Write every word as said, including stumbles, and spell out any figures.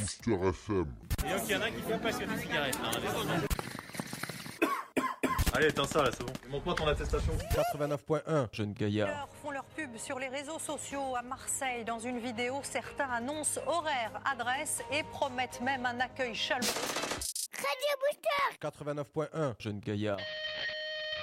Booster F M. Et donc il y en a qui fument pas que des cigarettes, hein, les Allez, éteins ça là, c'est bon. Montre-moi ton attestation. quatre-vingt-neuf point un, jeune gaillard. Font leur pub sur les réseaux sociaux à Marseille. Dans une vidéo, certains annoncent horaire, adresse et promettent même un accueil chaleureux. quatre-vingt-neuf point un, jeune gaillard.